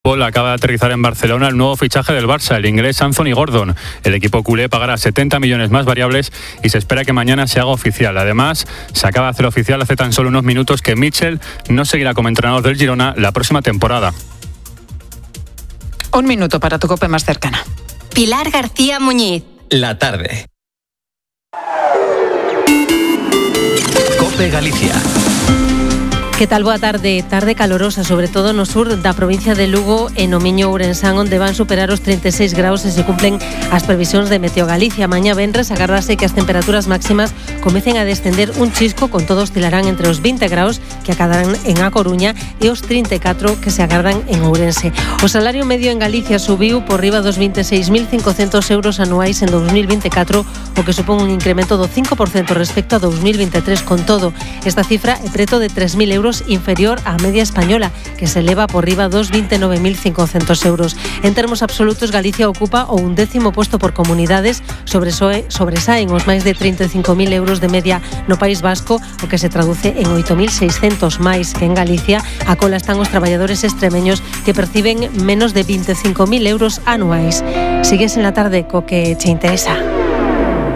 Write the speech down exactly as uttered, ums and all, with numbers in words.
Acaba de aterrizar en Barcelona el nuevo fichaje del Barça, el inglés Anthony Gordon. El equipo culé pagará setenta millones más variables y se espera que mañana se haga oficial. Además, se acaba de hacer oficial hace tan solo unos minutos que Mitchell no seguirá como entrenador del Girona la próxima temporada. Un minuto para tu COPE más cercana. Pilar García Muñiz. La tarde. COPE Galicia. Que tal? Boa tarde. Tarde calorosa, sobre todo no sur da provincia de Lugo e no Miño Ourensán, onde van superar os trinta e seis graus e se cumplen as previsións de Meteo Galicia. Mañá venres agardase que as temperaturas máximas comecen a descender un chisco, con todo oscilarán entre os vinte graus que acadarán en A Coruña e os trinta e catro que se agardan en Ourense. O salario medio en Galicia subiu por riba dos vinte e seis mil cincocentos euros anuais en dos mil vinte e catro, o que supón un incremento do cinco por cento respecto a dos mil vinte e tres. Con todo, esta cifra é preto de tres mil euros inferior á media española, que se eleva por riba dos vinte e nove mil cincocentos euros. En termos absolutos, Galicia ocupa o undécimo posto por comunidades, sobresaen os máis de trinta e cinco mil euros de media no País Vasco, o que se traduce en oito mil seiscentos máis que en Galicia. A cola están os traballadores extremeños, que perciben menos de vinte e cinco mil euros anuais. Sigues en la tarde co que che interesa.